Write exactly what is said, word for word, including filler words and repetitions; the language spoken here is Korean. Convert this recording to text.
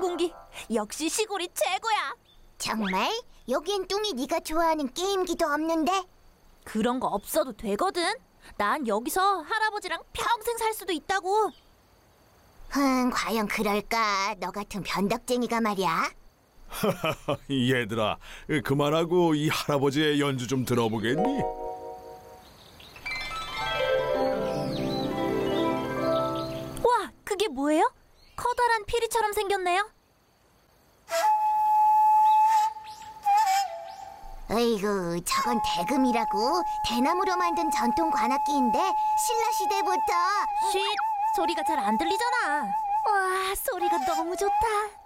공기. 역시 시골이 최고야. 정말? 여기엔 뚱이 네가 좋아하는 게임기도 없는데? 그런 거 없어도 되거든. 난 여기서 할아버지랑 평생 살 수도 있다고. 흥, 과연 그럴까? 너 같은 변덕쟁이가 말이야. 얘들아, 그만하고 이 할아버지의 연주 좀 들어보겠니? 와, 그게 뭐예요? 커다란 피리처럼 생겼네요. 어이구, 저건 대금이라고. 대나무로 만든 전통 관악기인데 신라시대부터. 쉿! 소리가 잘 안 들리잖아. 와, 소리가 너무 좋다.